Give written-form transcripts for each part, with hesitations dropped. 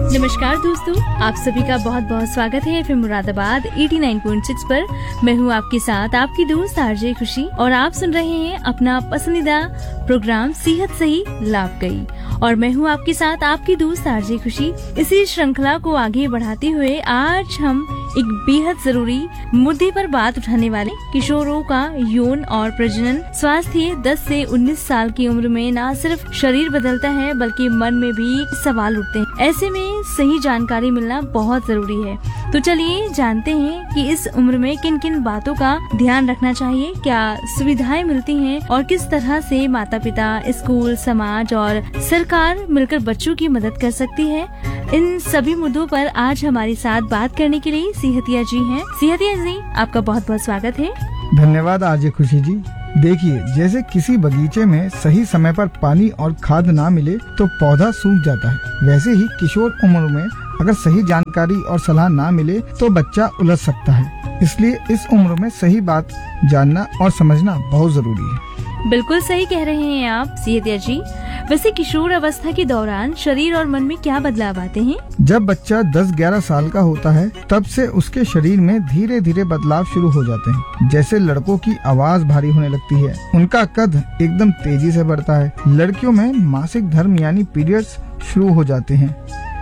नमस्कार दोस्तों, आप सभी का बहुत बहुत स्वागत है एफएम मुरादाबाद 89.6 पर। मैं हूँ आपके साथ आपकी दोस्त आरजे खुशी और आप सुन रहे हैं अपना पसंदीदा प्रोग्राम सेहत सही लाभ गई। और मैं हूँ आपके साथ आपकी दोस्त आरजे खुशी। इसी श्रृंखला को आगे बढ़ाते हुए आज हम एक बेहद जरूरी मुद्दे पर बात उठाने वाले किशोरों का यौन और प्रजनन स्वास्थ्य 10 से 19 साल की उम्र में न सिर्फ शरीर बदलता है बल्कि मन में भी सवाल उठते हैं। ऐसे में सही जानकारी मिलना बहुत जरूरी है। तो चलिए जानते हैं कि इस उम्र में किन किन बातों का ध्यान रखना चाहिए, क्या सुविधाएं मिलती हैं और किस तरह से माता पिता, स्कूल, समाज और सरकार मिलकर बच्चों की मदद कर सकती है। इन सभी मुद्दों पर आज हमारे साथ बात करने के लिए सेहतिया जी हैं। सेहतिया जी, आपका बहुत बहुत स्वागत है। धन्यवाद आरजे खुशी जी। देखिए, जैसे किसी बगीचे में सही समय पर पानी और खाद ना मिले तो पौधा सूख जाता है, वैसे ही किशोर उम्र में अगर सही जानकारी और सलाह ना मिले तो बच्चा उलझ सकता है। इसलिए इस उम्र में सही बात जानना और समझना बहुत जरूरी है। बिल्कुल सही कह रहे हैं आप सेहतिया जी। वैसे किशोर अवस्था के दौरान शरीर और मन में क्या बदलाव आते हैं? जब बच्चा 10-11 साल का होता है तब से उसके शरीर में धीरे धीरे बदलाव शुरू हो जाते हैं। जैसे लड़कों की आवाज भारी होने लगती है, उनका कद एकदम तेजी से बढ़ता है, लड़कियों में मासिक धर्म यानी पीरियड्स शुरू हो जाते हैं।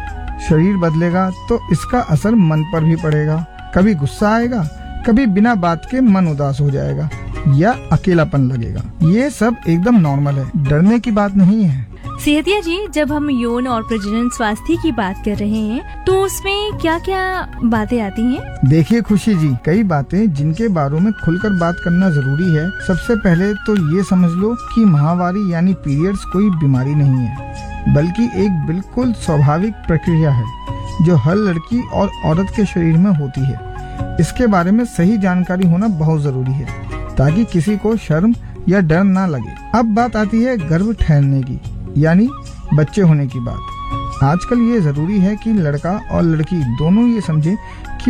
शरीर बदलेगा तो इसका असर मन पर भी पड़ेगा। कभी गुस्सा आएगा, कभी बिना बात के मन उदास हो जाएगा या अकेलापन लगेगा। ये सब एकदम नॉर्मल है, डरने की बात नहीं है। सेहतिया जी, जब हम यौन और प्रजनन स्वास्थ्य की बात कर रहे हैं तो उसमें क्या क्या बातें आती हैं? देखिए खुशी जी, कई बातें जिनके बारे में खुलकर बात करना जरूरी है। सबसे पहले तो ये समझ लो कि माहवारी यानी पीरियड्स कोई बीमारी नहीं है, बल्कि एक बिल्कुल स्वाभाविक प्रक्रिया है जो हर लड़की और औरत के शरीर में होती है। इसके बारे में सही जानकारी होना बहुत जरूरी है ताकि किसी को शर्म या डर ना लगे। अब बात आती है गर्भ ठहरने की यानी बच्चे होने की बात। आजकल ये जरूरी है कि लड़का और लड़की दोनों ये समझे कि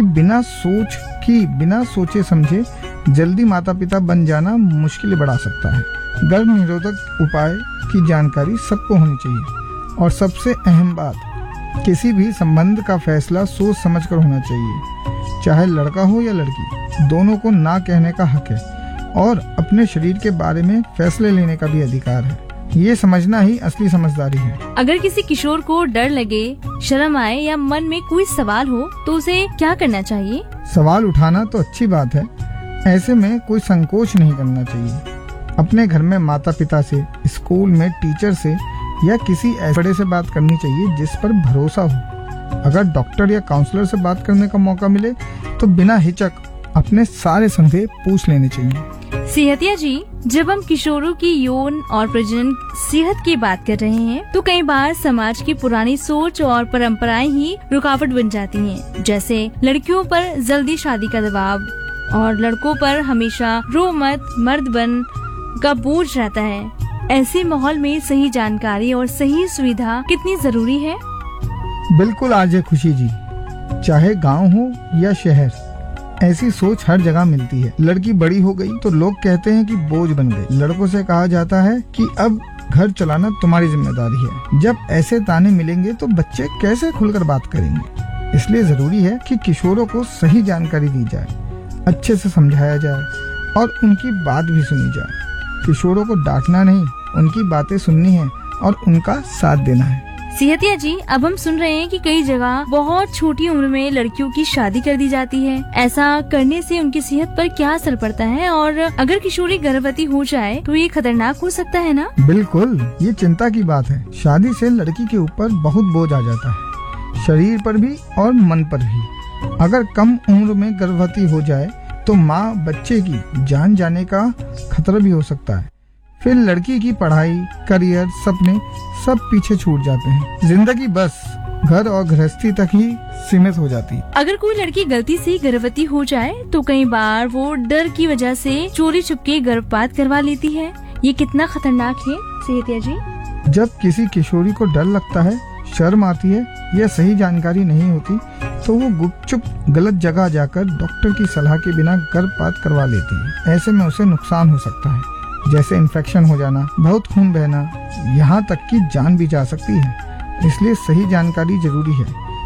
बिना सोचे समझे जल्दी माता पिता बन जाना मुश्किल बढ़ा सकता है। गर्भ निरोधक उपाय की जानकारी सबको होनी चाहिए और सबसे अहम बात, किसी भी संबंध का फैसला सोच समझकर होना चाहिए। चाहे लड़का हो या लड़की, दोनों को ना कहने का हक है और अपने शरीर के बारे में फैसले लेने का भी अधिकार है। ये समझना ही असली समझदारी है। अगर किसी किशोर को डर लगे, शर्म आए या मन में कोई सवाल हो तो उसे क्या करना चाहिए? सवाल उठाना तो अच्छी बात है, ऐसे में कोई संकोच नहीं करना चाहिए। अपने घर में माता पिता से, स्कूल में टीचर से या किसी ऐसे बड़े से बात करनी चाहिए जिस पर भरोसा हो। अगर डॉक्टर या काउंसलर से बात करने का मौका मिले तो बिना हिचक अपने सारे संदेह पूछ लेने चाहिए। सेहतिया जी, जब हम किशोरों की यौन और प्रजनन सेहत की बात कर रहे हैं तो कई बार समाज की पुरानी सोच और परंपराएं ही रुकावट बन जाती हैं। जैसे लड़कियों पर जल्दी शादी का दबाव और लड़कों पर हमेशा रो मत मर्द बन का बोझ रहता है। ऐसे माहौल में सही जानकारी और सही सुविधा कितनी जरूरी है? बिल्कुल आरजे खुशी जी, चाहे गांव हो या शहर, ऐसी सोच हर जगह मिलती है। लड़की बड़ी हो गई तो लोग कहते हैं कि बोझ बन गई। लड़कों से कहा जाता है कि अब घर चलाना तुम्हारी जिम्मेदारी है। जब ऐसे ताने मिलेंगे तो बच्चे कैसे खुलकर बात करेंगे? इसलिए जरूरी है कि किशोरों को सही जानकारी दी जाए, अच्छे से समझाया जाए और उनकी बात भी सुनी जाए। किशोरों को डांटना नहीं, उनकी बातें सुननी है और उनका साथ देना है। सेहतिया जी, अब हम सुन रहे हैं कि कई जगह बहुत छोटी उम्र में लड़कियों की शादी कर दी जाती है। ऐसा करने से उनकी सेहत पर क्या असर पड़ता है और अगर किशोरी गर्भवती हो जाए तो ये खतरनाक हो सकता है ना? बिल्कुल, ये चिंता की बात है। शादी से लड़की के ऊपर बहुत बोझ आ जाता है, शरीर पर भी और मन पर भी। अगर कम उम्र में गर्भवती हो जाए तो माँ बच्चे की जान जाने का खतरा भी हो सकता है। फिर लड़की की पढ़ाई, करियर, सपने सब पीछे छूट जाते हैं। जिंदगी बस घर और गृहस्थी तक ही सीमित हो जाती है। अगर कोई लड़की गलती से गर्भवती हो जाए तो कई बार वो डर की वजह से चोरी छुपके गर्भपात करवा लेती है। ये कितना खतरनाक है सेहतिया जी? जब किसी किशोरी को डर लगता है, शर्म आती है या सही जानकारी नहीं होती तो वो गुपचुप गलत जगह जाकर डॉक्टर की सलाह के बिना गर्भपात करवा लेती है। ऐसे में उसे नुकसान हो सकता है, जैसे इन्फेक्शन हो जाना, बहुत खून बहना, यहाँ तक कि जान भी जा सकती है। इसलिए सही जानकारी जरूरी है।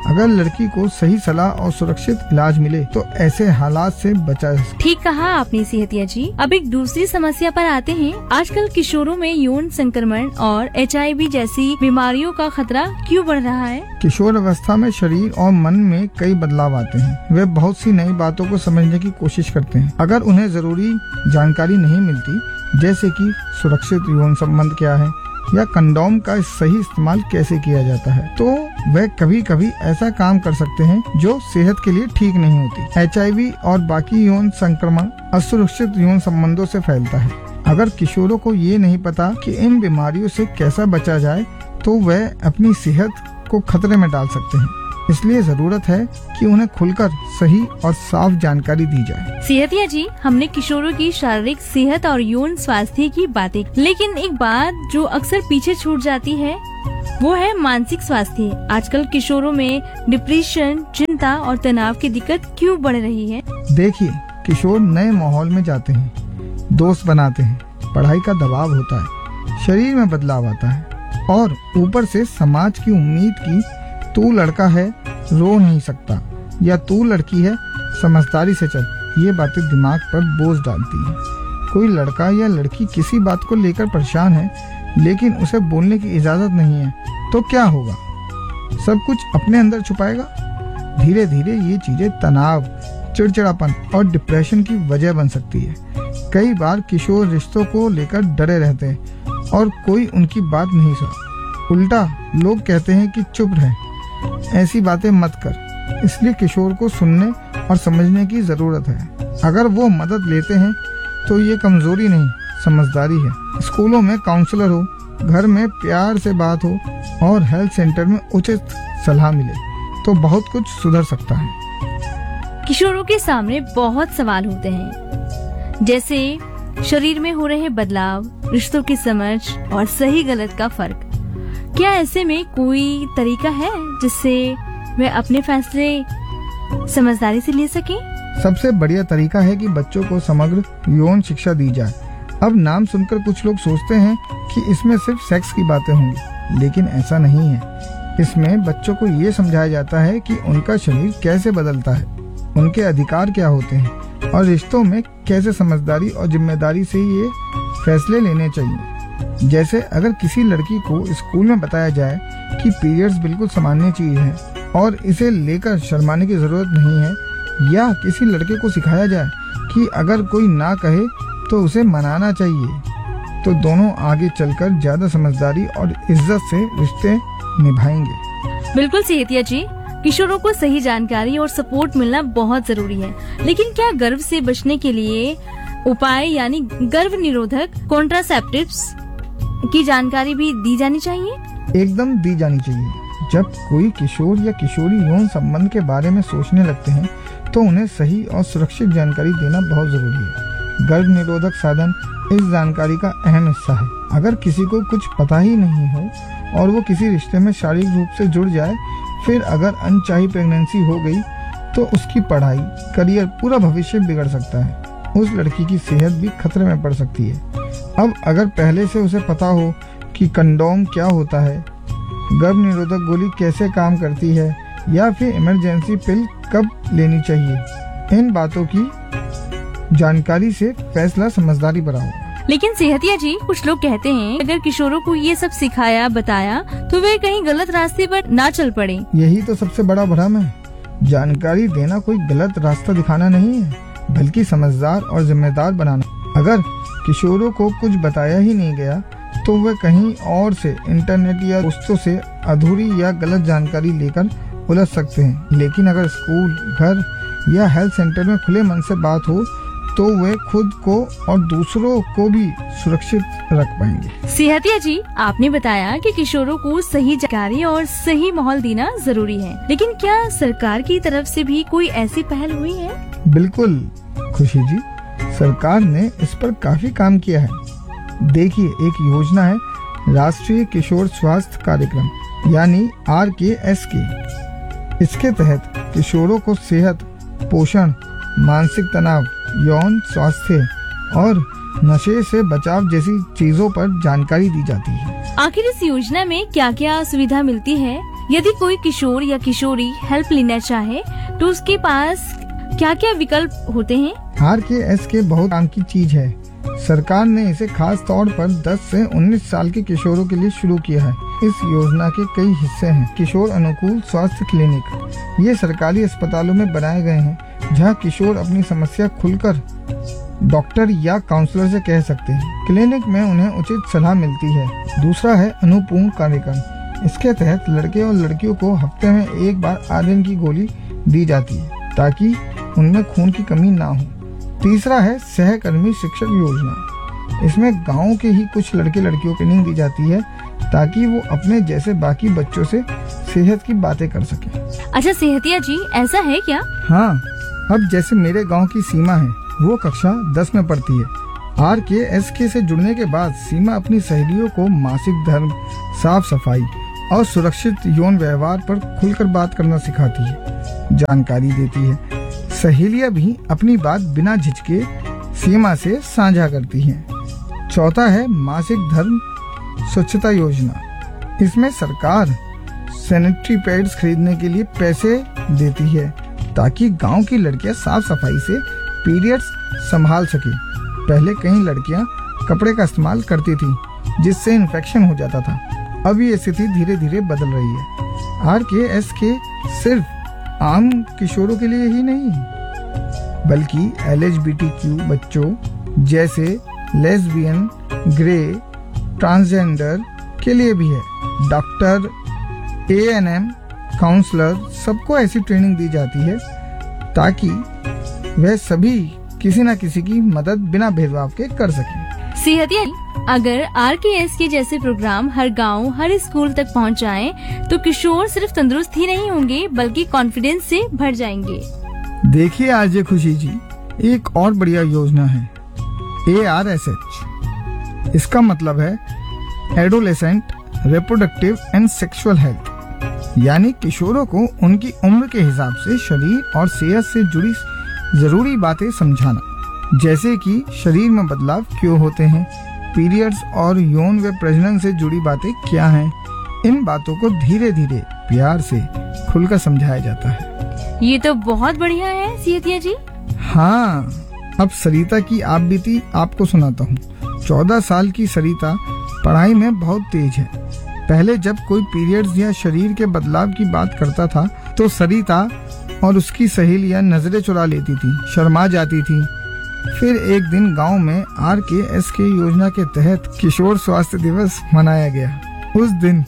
अगर लड़की को सही सलाह और सुरक्षित इलाज मिले तो ऐसे हालात से बचा जा सकता है। ठीक कहा आपने सेहतिया जी। अब एक दूसरी समस्या पर आते हैं। आजकल किशोरों में यौन संक्रमण और HIV जैसी बीमारियों का खतरा क्यों बढ़ रहा है? किशोर अवस्था में शरीर और मन में कई बदलाव आते हैं। वे बहुत सी नई बातों को समझने की कोशिश करते हैं। अगर उन्हें जरूरी जानकारी नहीं मिलती, जैसे कि सुरक्षित यौन संबंध क्या है या कंडोम का सही इस्तेमाल कैसे किया जाता है, तो वह कभी कभी ऐसा काम कर सकते हैं जो सेहत के लिए ठीक नहीं होती। HIV और बाकी यौन संक्रमण असुरक्षित यौन संबंधों से फैलता है। अगर किशोरों को ये नहीं पता कि इन बीमारियों से कैसा बचा जाए, तो वह अपनी सेहत को खतरे में डाल सकते हैं। इसलिए जरूरत है कि उन्हें खुलकर सही और साफ जानकारी दी जाए। सेहतिया जी, हमने किशोरों की शारीरिक सेहत और यौन स्वास्थ्य की बातें, लेकिन एक बात जो अक्सर पीछे छूट जाती है वो है मानसिक स्वास्थ्य। आजकल किशोरों में डिप्रेशन, चिंता और तनाव की दिक्कत क्यों बढ़ रही है? देखिए, किशोर नए माहौल में जाते हैं, दोस्त बनाते हैं, पढ़ाई का दबाव होता है, शरीर में बदलाव आता है और ऊपर से समाज की उम्मीद की तू लड़का है, रो नहीं सकता, या तू लड़की है, समझदारी से चल, ये बातें दिमाग पर बोझ डालती है। कोई लड़का या लड़की किसी बात को लेकर परेशान है, लेकिन उसे बोलने की इजाजत नहीं है, तो क्या होगा? सब कुछ अपने अंदर छुपाएगा। धीरे धीरे ये चीजें तनाव, चिड़चिड़ापन और डिप्रेशन की वजह बन सकती है। कई बार किशोर रिश्तों को लेकर डरे रहते हैं और कोई उनकी बात नहीं सुनता। उल्टा लोग कहते हैं कि चुप रहे, ऐसी बातें मत कर। इसलिए किशोर को सुनने और समझने की जरूरत है। अगर वो मदद लेते हैं तो ये कमजोरी नहीं, समझदारी है। स्कूलों में काउंसलर हो, घर में प्यार से बात हो और हेल्थ सेंटर में उचित सलाह मिले तो बहुत कुछ सुधर सकता है। किशोरों के सामने बहुत सवाल होते हैं, जैसे शरीर में हो रहे बदलाव, रिश्तों की समझ और सही गलत का फर्क। क्या ऐसे में कोई तरीका है जिससे वे अपने फैसले समझदारी से ले सकें? सबसे बढ़िया तरीका है कि बच्चों को समग्र यौन शिक्षा दी जाए। अब नाम सुनकर कुछ लोग सोचते हैं कि इसमें सिर्फ सेक्स की बातें होंगी, लेकिन ऐसा नहीं है। इसमें बच्चों को ये समझाया जाता है कि उनका शरीर कैसे बदलता है, उनके अधिकार क्या होते हैं और रिश्तों में कैसे समझदारी और जिम्मेदारी से ये फैसले लेने चाहिए। जैसे अगर किसी लड़की को स्कूल में बताया जाए कि पीरियड्स बिल्कुल सामान्य चीज है और इसे लेकर शर्माने की जरूरत नहीं है, या किसी लड़के को सिखाया जाए कि अगर कोई ना कहे तो उसे मनाना चाहिए, तो दोनों आगे चलकर ज्यादा समझदारी और इज्जत से रिश्ते निभाएंगे। बिल्कुल सेहतिया जी, किशोरों को सही जानकारी और सपोर्ट मिलना बहुत जरूरी है। लेकिन क्या गर्भ से बचने के लिए उपाय यानी गर्भ निरोधक कॉन्ट्रासेप्टिव्स की जानकारी भी दी जानी चाहिए? एकदम दी जानी चाहिए। जब कोई किशोर या किशोरी यौन संबंध के बारे में सोचने लगते हैं तो उन्हें सही और सुरक्षित जानकारी देना बहुत जरूरी है। गर्भ निरोधक साधन इस जानकारी का अहम हिस्सा है। अगर किसी को कुछ पता ही नहीं हो और वो किसी रिश्ते में शारीरिक रूप से जुड़ जाए, फिर अगर अनचाही प्रेगनेंसी हो गई तो उसकी पढ़ाई, करियर, पूरा भविष्य बिगड़ सकता है। उस लड़की की सेहत भी खतरे में पड़ सकती है। अब अगर पहले से उसे पता हो कि कंडोम क्या होता है, गर्भ निरोधक गोली कैसे काम करती है या फिर इमरजेंसी पिल कब लेनी चाहिए, इन बातों की जानकारी से फैसला समझदारी भरा होगा। लेकिन सेहतिया जी, कुछ लोग कहते हैं अगर किशोरों को ये सब सिखाया बताया तो वे कहीं गलत रास्ते पर ना चल पड़े। यही तो सबसे बड़ा भ्रम है। जानकारी देना कोई गलत रास्ता दिखाना नहीं है, बल्कि समझदार और जिम्मेदार बनाना। अगर किशोरों को कुछ बताया ही नहीं गया तो वे कहीं और से, इंटरनेट या दोस्तों से अधूरी या गलत जानकारी लेकर उलझ सकते हैं। लेकिन अगर स्कूल, घर या हेल्थ सेंटर में खुले मन से बात हो तो वे खुद को और दूसरों को भी सुरक्षित रख पाएंगे। सेहतिया जी, आपने बताया कि किशोरों को सही जानकारी और सही माहौल देना जरूरी है, लेकिन क्या सरकार की तरफ से भी कोई ऐसी पहल हुई है? बिल्कुल खुशी जी, सरकार ने इस पर काफी काम किया है। देखिए, एक योजना है राष्ट्रीय किशोर स्वास्थ्य कार्यक्रम यानी RKSK। इसके तहत किशोरों को सेहत, पोषण, मानसिक तनाव, यौन स्वास्थ्य और नशे से बचाव जैसी चीजों पर जानकारी दी जाती है। आखिर इस योजना में क्या क्या सुविधा मिलती है यदि कोई किशोर या किशोरी हेल्प लेना चाहे तो उसके पास क्या क्या विकल्प होते हैं? RKS के बहुत काम की चीज है। सरकार ने इसे खास तौर पर 10 से 19 साल के किशोरों के लिए शुरू किया है। इस योजना के कई हिस्से हैं। किशोर अनुकूल स्वास्थ्य क्लिनिक, ये सरकारी अस्पतालों में बनाए गए हैं जहां किशोर अपनी समस्या खुलकर डॉक्टर या काउंसलर से कह सकते हैं। क्लिनिक में उन्हें उचित सलाह मिलती है। दूसरा है अनुपूर्ण कार्यक्रम। इसके तहत लड़के और लड़कियों को हफ्ते में एक बार आयरन की गोली दी जाती है ताकि उनमें खून की कमी ना हो। तीसरा है सहकर्मी शिक्षक योजना। इसमें गांव के ही कुछ लड़के लड़कियों को ट्रेनिंग दी जाती है ताकि वो अपने जैसे बाकी बच्चों से सेहत की बातें कर सके। अच्छा सेहतिया जी, ऐसा है क्या? हाँ, अब जैसे मेरे गांव की सीमा है, वो कक्षा 10 में पढ़ती है। RKS से जुड़ने के बाद सीमा अपनी सहेलियों को मासिक धर्म, साफ सफाई और सुरक्षित यौन व्यवहार पर खुलकर बात करना सिखाती है, जानकारी देती है। सहेलियां भी अपनी बात बिना झिझके सीमा से साझा करती हैं। चौथा है मासिक धर्म स्वच्छता योजना। इसमें सरकार सैनिटरी पैड्स खरीदने के लिए पैसे देती है ताकि गांव की लड़कियां साफ सफाई से पीरियड्स संभाल सके। पहले कई लड़कियां कपड़े का इस्तेमाल करती थी जिससे इन्फेक्शन हो जाता था। अब ये स्थिति धीरे धीरे बदल रही है। RKS सिर्फ आम किशोरों के लिए ही नहीं बल्कि LGBTQ बच्चों जैसे लेस्बियन, ग्रे, ट्रांसजेंडर के लिए भी है। डॉक्टर, ANM, काउंसलर सबको ऐसी ट्रेनिंग दी जाती है ताकि वह सभी किसी न किसी की मदद बिना भेदभाव के कर सकें। सेहतिया, अगर RKS के जैसे प्रोग्राम हर गांव, हर स्कूल तक पहुंच जाएं, तो किशोर सिर्फ तंदुरुस्त ही नहीं होंगे बल्कि कॉन्फिडेंस से भर जाएंगे। देखिए आरजे खुशी जी, एक और बढ़िया योजना है ARSH। इसका मतलब है adolescent reproductive and sexual health, यानी किशोरों को उनकी उम्र के हिसाब से शरीर और सेहत से जुड़ी जरूरी बातें समझाना, जैसे कि शरीर में बदलाव क्यों होते हैं, पीरियड्स और यौन व प्रजनन से जुड़ी बातें क्या हैं। इन बातों को धीरे धीरे प्यार से खुलकर समझाया जाता है। ये तो बहुत बढ़िया है सेहतिया जी। हाँ, अब सरिता की आप बीती आपको सुनाता हूँ। 14 साल की सरिता पढ़ाई में बहुत तेज है। पहले जब कोई पीरियड्स या शरीर के बदलाव की बात करता था तो सरिता और उसकी सहेलियां नजरें चुरा लेती थी, शर्मा जाती थी। फिर एक दिन गांव में RKS योजना के तहत किशोर स्वास्थ्य दिवस मनाया गया। उस दिन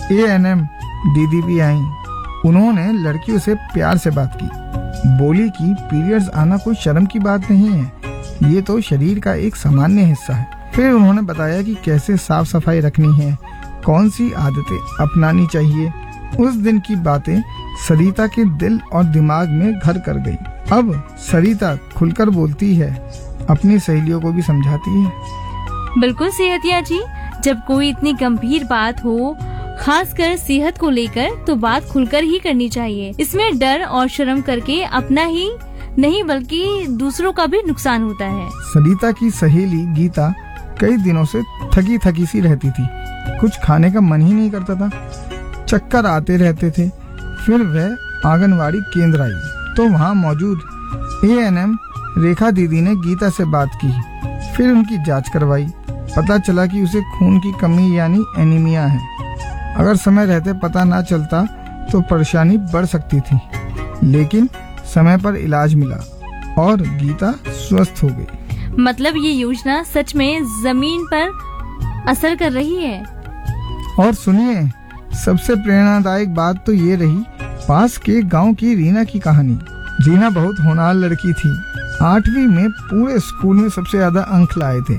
ANM दीदी भी आईं। उन्होंने लड़कियों से प्यार से बात की, बोली कि पीरियड्स आना कोई शर्म की बात नहीं है, ये तो शरीर का एक सामान्य हिस्सा है। फिर उन्होंने बताया कि कैसे साफ सफाई रखनी है, कौन सी आदतें अपनानी चाहिए। उस दिन की बातें सरिता के दिल और दिमाग में घर कर गई। अब सरिता खुलकर बोलती है, अपनी सहेलियों को भी समझाती है। बिल्कुल सेहतिया जी, जब कोई इतनी गंभीर बात हो, खासकर सेहत को लेकर, तो बात खुलकर ही करनी चाहिए। इसमें डर और शर्म करके अपना ही नहीं बल्कि दूसरों का भी नुकसान होता है। सरिता की सहेली गीता कई दिनों से थकी थकी सी रहती थी, कुछ खाने का मन ही नहीं करता था, चक्कर आते रहते थे। फिर वह आंगनवाड़ी केंद्र आई तो वहाँ मौजूद ANM रेखा दीदी ने गीता से बात की। फिर उनकी जांच करवाई। पता चला कि उसे खून की कमी यानी एनीमिया है। अगर समय रहते पता ना चलता तो परेशानी बढ़ सकती थी, लेकिन समय पर इलाज मिला और गीता स्वस्थ हो गई। मतलब ये योजना सच में जमीन पर असर कर रही है। और सुनिए, सबसे प्रेरणादायक बात तो ये रही पास के गांव की रीना की कहानी। रीना बहुत होनहार लड़की थी। 8वीं में पूरे स्कूल में सबसे ज्यादा अंक लाए थे,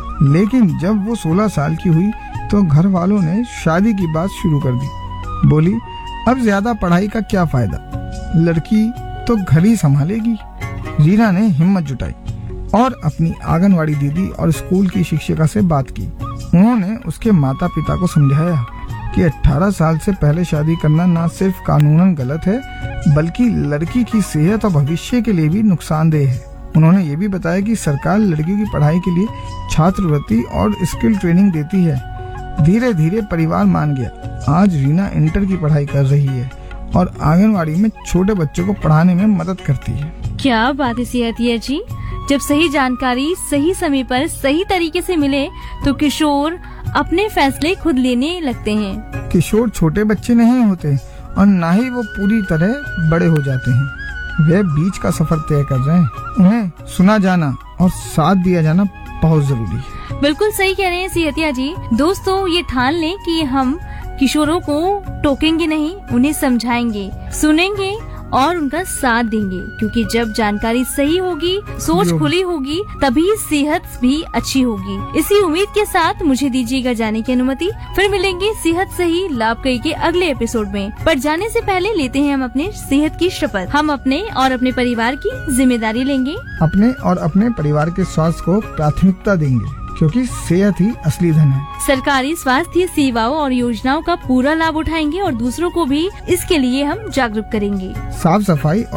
लेकिन जब वो 16 साल की हुई तो घर वालों ने शादी की बात शुरू कर दी। बोली, अब ज्यादा पढ़ाई का क्या फायदा, लड़की तो घर ही संभालेगी। रीना ने हिम्मत जुटाई और अपनी आंगनवाड़ी दीदी और स्कूल की शिक्षिका से बात की। उन्होंने उसके माता पिता को समझाया कि 18 साल से पहले शादी करना न सिर्फ कानूनन गलत है बल्कि लड़की की सेहत और भविष्य के लिए भी नुकसानदेह है। उन्होंने ये भी बताया कि सरकार लड़कियों की पढ़ाई के लिए छात्रवृत्ति और स्किल ट्रेनिंग देती है। धीरे धीरे परिवार मान गया आज रीना इंटर की पढ़ाई कर रही है और आंगनवाड़ी में छोटे बच्चों को पढ़ाने में मदद करती है। क्या बात है सेहतिया जी, जब सही जानकारी सही समय पर सही तरीके से मिले तो किशोर अपने फैसले खुद लेने लगते हैं। किशोर छोटे बच्चे नहीं होते और ना ही वो पूरी तरह बड़े हो जाते हैं। वे बीच का सफर तय कर रहे हैं। उन्हें सुना जाना और साथ दिया जाना बहुत जरूरी है। बिल्कुल सही कह रहे हैं सेहतिया जी। दोस्तों, ये ठान लें कि हम किशोरों को टोकेंगे नहीं, उन्हें समझाएंगे, सुनेंगे और उनका साथ देंगे, क्योंकि जब जानकारी सही होगी, सोच खुली होगी, तभी सेहत भी अच्छी होगी। इसी उम्मीद के साथ मुझे दीजिएगा जाने की अनुमति। फिर मिलेंगे सेहत सही लाभकारी के अगले एपिसोड में। पर जाने से पहले लेते हैं हम अपने सेहत की शपथ। हम अपने और अपने परिवार की जिम्मेदारी लेंगे। अपने और अपने परिवार के स्वास्थ्य को प्राथमिकता देंगे, क्योंकि सेहत ही असली धन है। सरकारी स्वास्थ्य सेवाओं और योजनाओं का पूरा लाभ उठाएंगे और दूसरों को भी इसके लिए हम जागरूक करेंगे। साफ सफाई